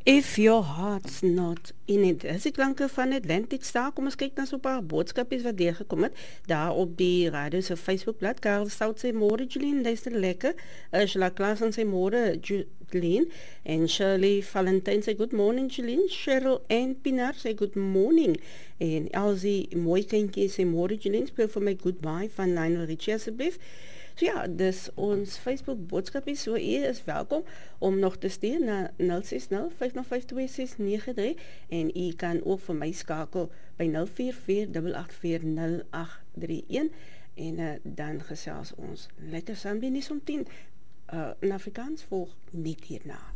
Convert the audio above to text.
If your heart's not in it. Dis die klanke van Atlantic Star. Kom ons kyk na so 'n paar boodskapies wat deurgekom het. Daar op die radio se Facebookblad. Karel Stout sê môre Julien, luister lekker. Ursula Klassen sê môre Julien. En Shirley Valentine sê good morning Julien. Cheryl en Pinar sê good morning. En Elsie mooi kindjie sê môre Julien. Speel vir my goodbye van Lionel Richie asseblief. So ja, dis ons Facebook boodskapie, so u is welkom om nog te stuur na 060 5052693 en u kan ook vir my skakel by 04488408131 en dan gesels ons lekker saam die nuus om 10 in Afrikaans volg net hierna.